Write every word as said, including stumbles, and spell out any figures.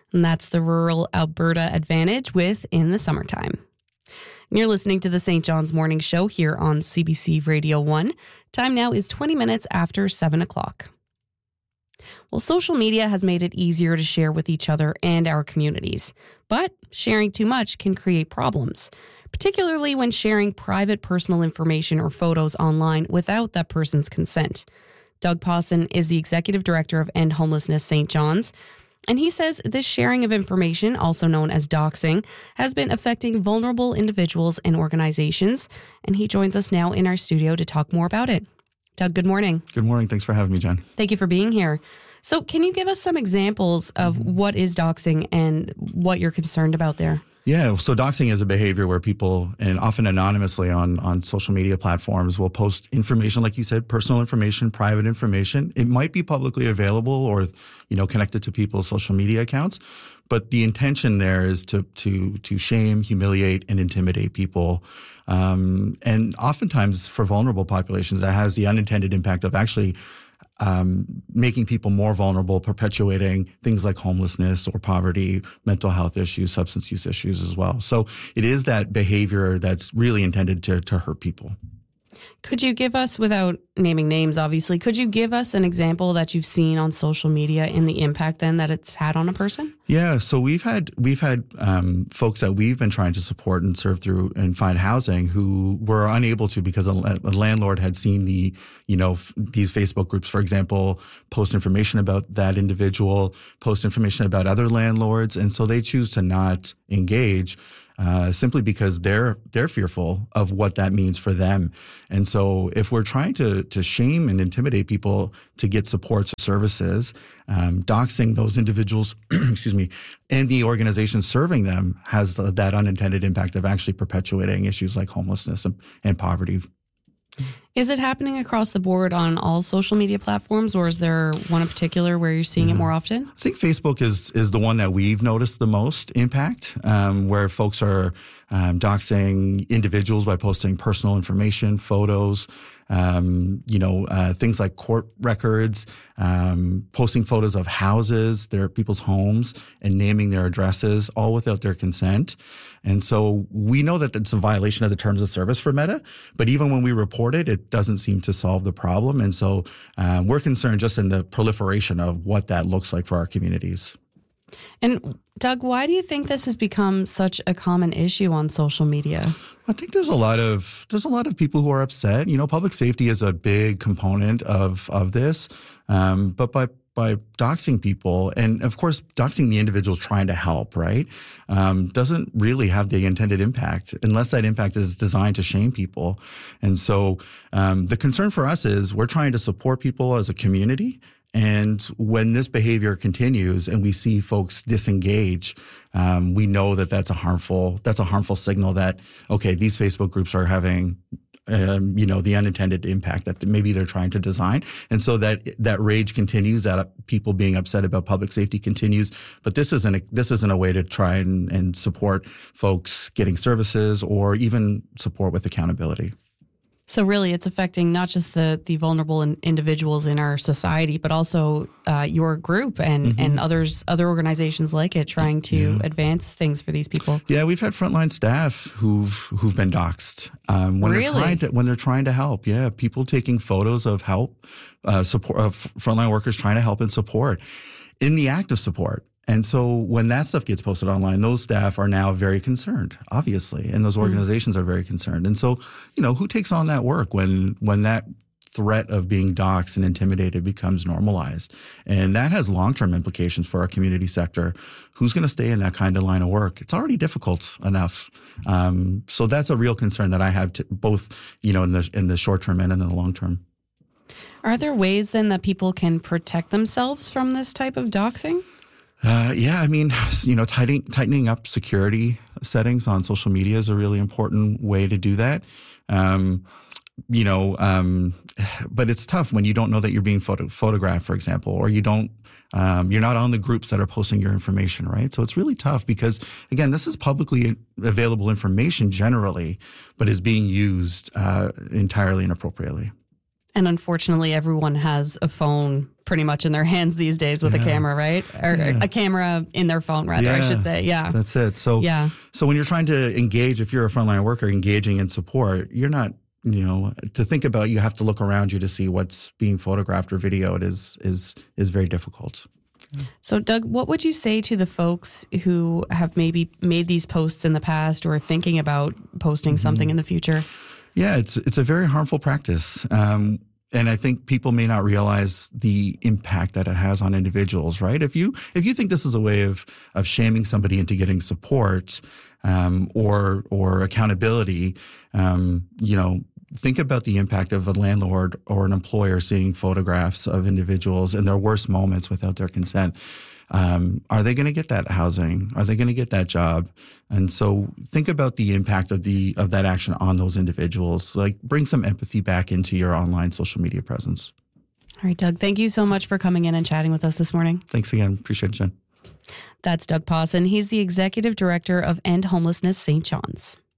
And that's the Rural Alberta Advantage with In the Summertime. And you're listening to the Saint John's Morning Show here on C B C Radio one. Time now is twenty minutes after seven o'clock. Well, social media has made it easier to share with each other and our communities, but sharing too much can create problems, particularly when sharing private personal information or photos online without that person's consent. Doug Pawson is the Executive Director of End Homelessness Saint John's, and he says this sharing of information, also known as doxing, has been affecting vulnerable individuals and organizations, and he joins us now in our studio to talk more about it. Doug, good morning. Good morning. Thanks for having me, Jen. Thank you for being here. So can you give us some examples of what is doxing and what you're concerned about there? Yeah, so doxing is a behavior where people, and often anonymously on, on social media platforms, will post information, like you said, personal information, private information. It might be publicly available or, you know, connected to people's social media accounts, but the intention there is to to to shame, humiliate, and intimidate people. Um, and oftentimes for vulnerable populations, that has the unintended impact of actually Um, making people more vulnerable, perpetuating things like homelessness or poverty, mental health issues, substance use issues as well. So it is that behavior that's really intended to, to hurt people. Could you give us, without naming names, obviously, could you give us an example that you've seen on social media and the impact then that it's had on a person? Yeah, so we've had we've had um, folks that we've been trying to support and serve through and find housing who were unable to because a, a landlord had seen the, you know, f- these Facebook groups, for example, post information about that individual, post information about other landlords, and so they choose to not engage. Uh, simply because they're they're fearful of what that means for them. And so if we're trying to to shame and intimidate people to get supports or services, um, doxing those individuals, excuse me, and the organization serving them has that unintended impact of actually perpetuating issues like homelessness and, and poverty. Is it happening across the board on all social media platforms, or is there one in particular where you're seeing mm-hmm. it more often? I think Facebook is is the one that we've noticed the most impact, um, where folks are um, doxing individuals by posting personal information, photos, um, you know, uh, things like court records, um, posting photos of houses, their people's homes, and naming their addresses, all without their consent. And so we know that it's a violation of the terms of service for Meta, but even when we report it, it doesn't seem to solve the problem. And so um, we're concerned just in the proliferation of what that looks like for our communities. And Doug, why do you think this has become such a common issue on social media? I think there's a lot of there's a lot of people who are upset. You know, public safety is a big component of of this, um, but by by doxing people, and of course, doxing the individuals trying to help, right, um, doesn't really have the intended impact unless that impact is designed to shame people. And so um, the concern for us is we're trying to support people as a community. And when this behavior continues and we see folks disengage, um, we know that that's a harmful that's a harmful signal that, okay, these Facebook groups are having Um, you know, the unintended impact that maybe they're trying to design. And so that that rage continues, that people being upset about public safety continues. But this isn't a, this isn't a way to try and, and support folks getting services or even support with accountability. So really, it's affecting not just the the vulnerable in, individuals in our society, but also uh, your group and, mm-hmm. and others, other organizations like it, trying to yeah. advance things for these people. Yeah, we've had frontline staff who've who've been doxxed um, when really? they're trying to when they're trying to help. Yeah, people taking photos of help, uh, support of frontline workers trying to help and support in the act of support. And so when that stuff gets posted online, those staff are now very concerned, obviously, and those organizations mm. are very concerned. And so, you know, who takes on that work when when that threat of being doxxed and intimidated becomes normalized? And that has long-term implications for our community sector. Who's going to stay in that kind of line of work? It's already difficult enough. Um, so that's a real concern that I have, to, both, you know, in the in the short term and in the long term. Are there ways then that people can protect themselves from this type of doxing? Uh, yeah, I mean, you know, tightening, tightening up security settings on social media is a really important way to do that. Um, you know, um, but it's tough when you don't know that you're being photo- photographed, for example, or you don't, um, you're not on the groups that are posting your information, right? So it's really tough because, again, this is publicly available information generally, but is being used uh, entirely inappropriately. And unfortunately, everyone has a phone pretty much in their hands these days with yeah. a camera, right? Or yeah. a camera in their phone, rather, yeah. I should say. Yeah. That's it. So, yeah. so when you're trying to engage, if you're a frontline worker engaging in support, you're not, you know, to think about, you have to look around you to see what's being photographed or videoed is, is, is very difficult. So, Doug, what would you say to the folks who have maybe made these posts in the past or are thinking about posting mm-hmm. something in the future? Yeah, it's it's a very harmful practice. Um, and I think people may not realize the impact that it has on individuals, right? If you if you think this is a way of of shaming somebody into getting support um, or or accountability, um, you know, think about the impact of a landlord or an employer seeing photographs of individuals in their worst moments without their consent. Um, are they going to get that housing? Are they going to get that job? And so think about the impact of the of that action on those individuals. Like, bring some empathy back into your online social media presence. All right, Doug, thank you so much for coming in and chatting with us this morning. Thanks again. Appreciate it, Jen. That's Doug Pawson. He's the Executive Director of End Homelessness Saint John's.